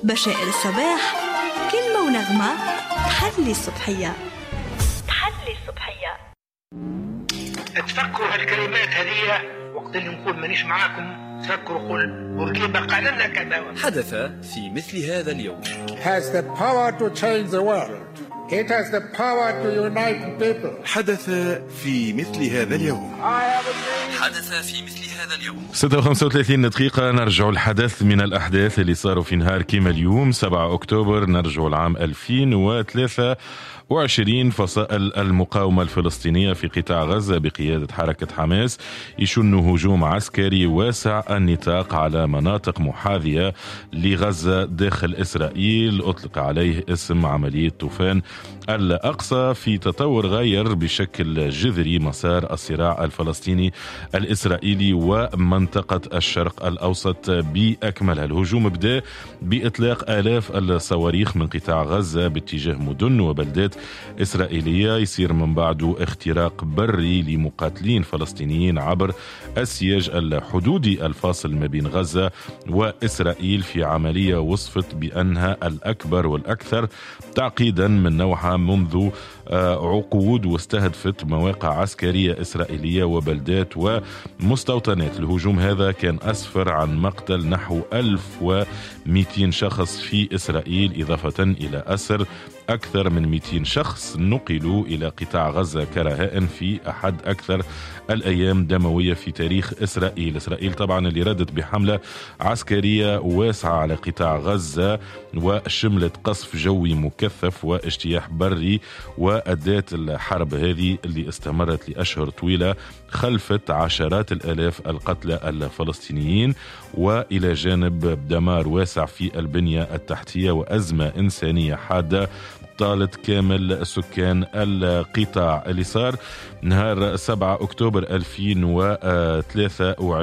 بشائر الصباح، كلمة ونغمة تحلي الصبحية. تفكروا هالكلمات هذه وقت اللي نقول مانيش معاكم، تفكروا قول بورقيبة قال لنا كذا. حدث في مثل هذا اليوم. has the power to change the world. It has the power to unite people. حدث في مثل هذا اليوم. حدث في مثل هذا اليوم. 36 دقيقة نرجع الحدث من الأحداث اللي صاروا في نهار كيما اليوم 7 أكتوبر. نرجع العام 2023. فصائل المقاومة الفلسطينية في قطاع غزة بقيادة حركة حماس يشن هجوم عسكري واسع النطاق على مناطق محاذية لغزة داخل إسرائيل، أطلق عليه اسم عملية طوفان الأقصى، في تطور غير بشكل جذري مسار الصراع الفلسطيني الإسرائيلي ومنطقة الشرق الأوسط بأكملها. الهجوم بدأ بإطلاق آلاف الصواريخ من قطاع غزة باتجاه مدن وبلدات إسرائيلية، يصير من بعده اختراق بري لمقاتلين فلسطينيين عبر السياج الحدودي الفاصل ما بين غزة وإسرائيل في عملية وصفت بأنها الأكبر والأكثر تعقيدا من نوعها منذ عقود، واستهدفت مواقع عسكرية إسرائيلية وبلدات ومستوطنات. الهجوم هذا كان أسفر عن مقتل نحو 1200 شخص في إسرائيل، إضافة إلى أسر أكثر من 200 شخص نقلوا إلى قطاع غزة كرهائن في أحد أكثر الأيام دموية في تاريخ إسرائيل. إسرائيل طبعا اللي ردت بحملة عسكرية واسعة على قطاع غزة وشملت قصف جوي مكثف واجتياح بري، وأدت الحرب هذه اللي استمرت لأشهر طويلة خلفت عشرات الآلاف القتلى الفلسطينيين، وإلى جانب دمار واسع في البنية التحتية وأزمة إنسانية حادة طالت كامل سكان القطاع. اللي صار نهار 7 أكتوبر 2023